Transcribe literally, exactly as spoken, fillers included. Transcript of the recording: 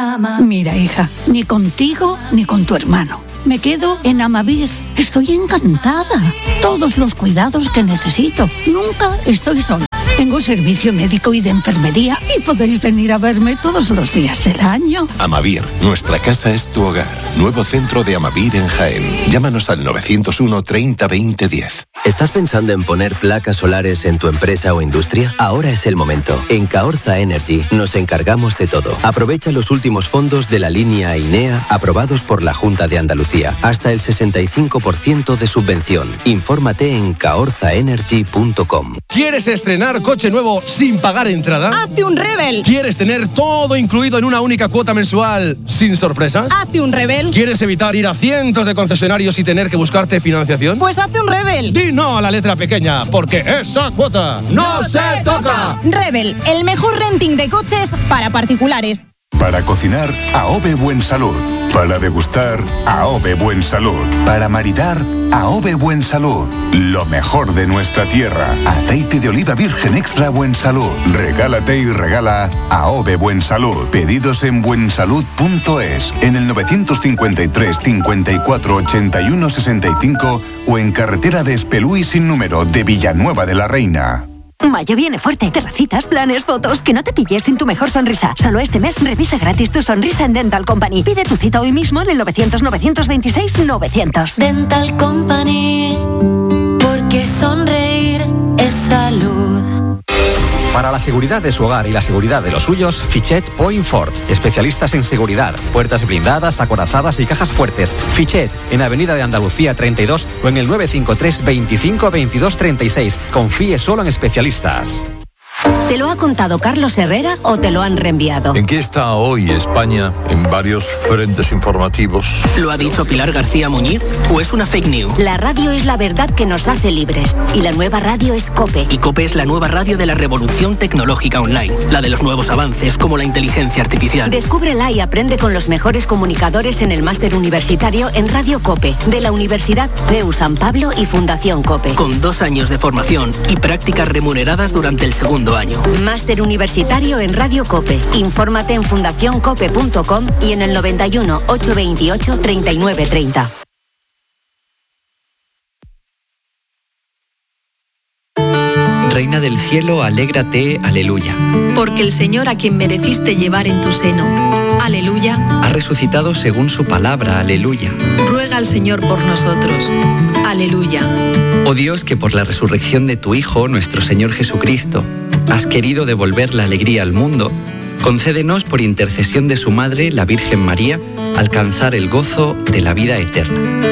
Mira, hija, ni contigo ni con tu hermano. Me quedo en Amavir. Estoy encantada. Todos los cuidados que necesito. Nunca estoy sola. Tengo servicio médico y de enfermería y podéis venir a verme todos los días del año. Amavir, nuestra casa es tu hogar. Nuevo centro de Amavir en Jaén. Llámanos al novecientos uno treinta veinte diez. ¿Estás pensando en poner placas solares en tu empresa o industria? Ahora es el momento. En Caorza Energy nos encargamos de todo. Aprovecha los últimos fondos de la línea INEA aprobados por la Junta de Andalucía. Hasta el sesenta y cinco por ciento de subvención. Infórmate en caorza energy punto com. ¿Quieres estrenar coche nuevo sin pagar entrada? ¡Hazte un Rebel! ¿Quieres tener todo incluido en una única cuota mensual sin sorpresas? ¡Hazte un Rebel! ¿Quieres evitar ir a cientos de concesionarios y tener que buscarte financiación? Pues hazte un Rebel. Di no a la letra pequeña, porque esa cuota no se toca. Rebel, el mejor renting de coches para particulares. Para cocinar, AOVE Buen Salud. Para degustar, AOVE Buen Salud. Para maridar, AOVE Buen Salud. Lo mejor de nuestra tierra. Aceite de oliva virgen extra Buen Salud. Regálate y regala AOVE Buen Salud. Pedidos en buensalud punto es, en el novecientos cincuenta y tres, cincuenta y cuatro, ochenta y uno, sesenta y cinco o en carretera de Espelúi sin número de Villanueva de la Reina. Mayo viene fuerte. Terracitas, planes, fotos. Que no te pilles sin tu mejor sonrisa. Solo este mes revisa gratis tu sonrisa en Dental Company. Pide tu cita hoy mismo en el novecientos, novecientos veintiséis, novecientos. Dental Company, porque sonreír es salud. Para la seguridad de su hogar y la seguridad de los suyos, Fichet Point Ford. Especialistas en seguridad, puertas blindadas, acorazadas y cajas fuertes. Fichet, en Avenida de Andalucía treinta y dos o en el nueve cinco tres, veinticinco, veintidós, treinta y seis. Confíe solo en especialistas. ¿Te lo ha contado Carlos Herrera o te lo han reenviado? ¿En qué está hoy España en varios frentes informativos? ¿Lo ha dicho Pilar García Muñiz o es una fake news? La radio es la verdad que nos hace libres y la nueva radio es COPE. Y COPE es la nueva radio de la revolución tecnológica online, la de los nuevos avances como la inteligencia artificial. Descúbrela y aprende con los mejores comunicadores en el máster universitario en Radio COPE de la Universidad C E U San Pablo y Fundación COPE. Con dos años de formación y prácticas remuneradas durante el segundo año. Máster universitario en Radio COPE. Infórmate en fundación cope punto com y en el noventa y uno, ochocientos veintiocho, treinta y nueve treinta. Reina del cielo, alégrate, aleluya. Porque el Señor a quien mereciste llevar en tu seno, aleluya, ha resucitado según su palabra, aleluya. Ruega al Señor por nosotros, aleluya. Oh Dios, que por la resurrección de tu Hijo, nuestro Señor Jesucristo, has querido devolver la alegría al mundo, concédenos por intercesión de su Madre, la Virgen María, alcanzar el gozo de la vida eterna.